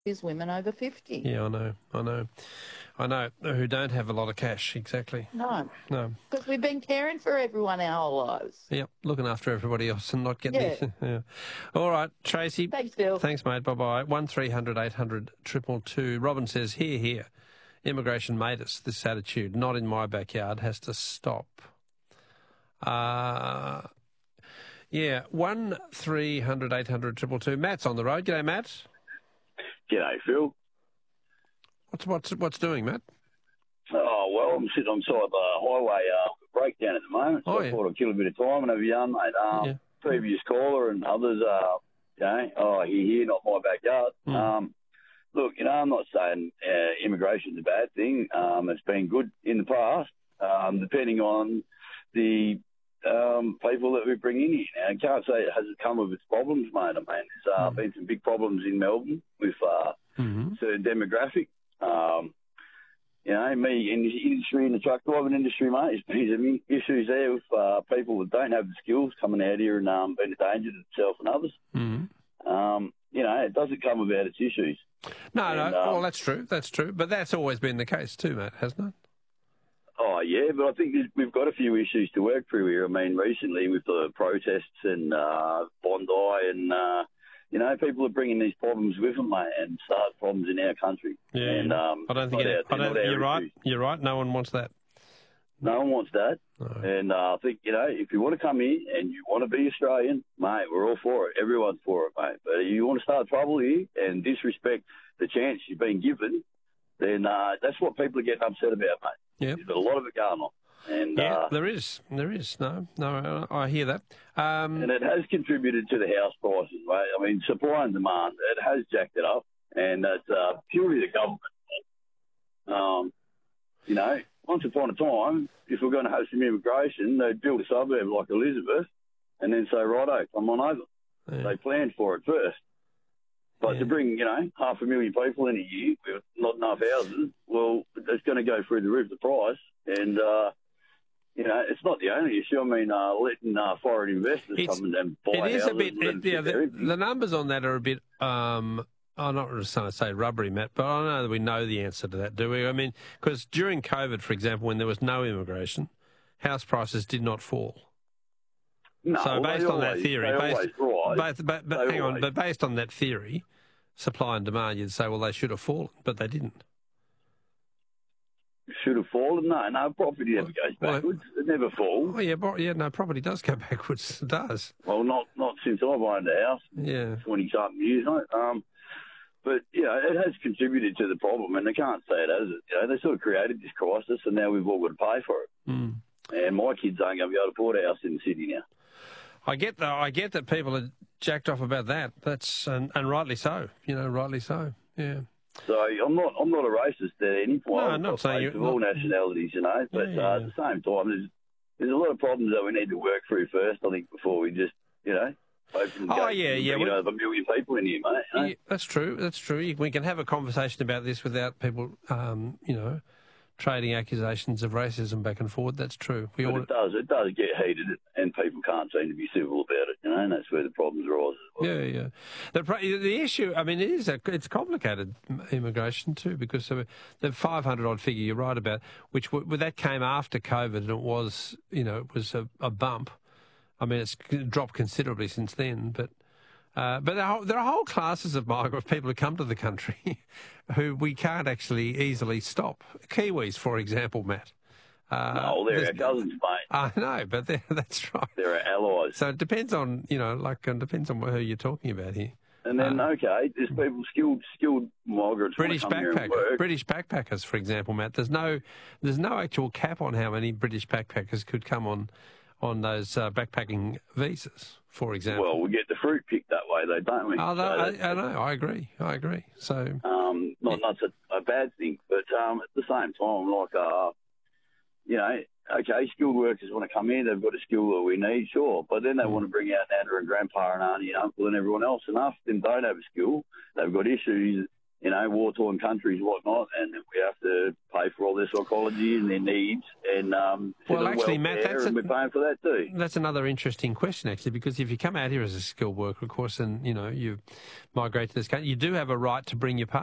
is women over 50. Yeah, I know, who don't have a lot of cash, exactly. No. No. Because we've been caring for everyone our whole lives. Yep, looking after everybody else and not getting yeah. All right, Tracy. Thanks, Bill. Thanks, mate. Bye-bye. 1300 800 222. Robin says, here. Immigration made us this attitude. Not in my backyard. Has to stop. Yeah, 1300 800 222. Matt's on the road. G'day, Matt. G'day, Phil. What's doing, Matt? Oh, well, I'm sitting on side of the highway breakdown at the moment, so I thought I'd kill a bit of time and have a yarn, mate. Previous caller and others, here, not my backyard. Look, I'm not saying immigration's a bad thing. It's been good in the past, depending on the people that we bring in here. Now, I can't say it hasn't come with its problems, mate. I mean, there's been some big problems in Melbourne with certain demographic. Me in the industry, in the truck driving industry, mate, there's some issues there with people that don't have the skills coming out here and being a danger to themselves and others. It doesn't come without its issues. No. Well, that's true. That's true. But that's always been the case too, Matt, hasn't it? Oh, yeah, but I think we've got a few issues to work through here. I mean, recently with the protests and Bondi and, people are bringing these problems with them, mate, and start problems in our country. Yeah, and, I don't think you're right. You're right. No one wants that. No one wants that. No. And I think, if you want to come here and you want to be Australian, mate, we're all for it. Everyone's for it, mate. But if you want to start trouble here and disrespect the chance you've been given, then that's what people are getting upset about, mate. Yeah. There's a lot of it going on. And, there is. No, I hear that. And it has contributed to the house prices, mate. I mean, supply and demand, it has jacked it up, and it's purely the government. Once upon a time, if we're going to have some immigration, they'd build a suburb like Elizabeth and then say, righto, come on over. Yeah. They planned for it first. But to bring, 500,000 people in a year with not enough houses, well, it's going to go through the roof, the price. And, it's not the only issue. I mean, letting foreign investors come and buy houses. It is a bit, the numbers on that are a bit, I'm not just trying to say rubbery, Matt, but I don't know that we know the answer to that, do we? I mean, because during COVID, for example, when there was no immigration, house prices did not fall. No, so based on that theory, but based on that theory, supply and demand, you'd say, well, they should have fallen, but they didn't. Should have fallen? No, property never goes backwards. It never falls. Oh, yeah, property does go backwards. It does. Well, not since I've owned a house. Yeah. 20-something years, mate. But, it has contributed to the problem, and they can't say it hasn't. They sort of created this crisis, and now we've all got to pay for it. Mm. And my kids aren't going to be able to afford a house in the city now. I get that people are jacked off about that. That's and rightly so. Rightly so. Yeah. So I'm not a racist at any point. No, I'm not saying you're all nationalities, But at the same time, there's a lot of problems that we need to work through first. I think before we just open over 1 million people in here, mate. Yeah, that's true. That's true. We can have a conversation about this without people, trading accusations of racism back and forward. That's true. It does get heated, and people can't seem to be civil about it, and that's where the problems arise. Yeah. The issue, I mean, it's complicated, immigration too, because the 500 odd figure you're right about, which that came after COVID, and it was a bump. I mean, it's dropped considerably since then, but there are whole classes of migrant people who come to the country who we can't actually easily stop. Kiwis, for example, Matt. No, they're our cousins, mate. I know, but that's right. They're our allies. So it depends on, depends on who you're talking about here. And then, there's people, skilled migrants. British backpackers, for example, Matt. There's no actual cap on how many British backpackers could come on those backpacking visas, for example. Well, we get the fruit picked that way, though, don't we? I know. I agree. So, not a bad thing, but at the same time, skilled workers want to come in. They've got a skill that we need, sure, but then they want to bring out nana and grandpa and auntie and uncle and everyone else. And half of them don't have a skill. They've got issues, war-torn countries and whatnot, and we have to pay for all their psychology and their needs. And well, actually, Matt, we're paying for that too. That's another interesting question, actually, because if you come out here as a skilled worker, of course, and you migrate to this country, you do have a right to bring your partner.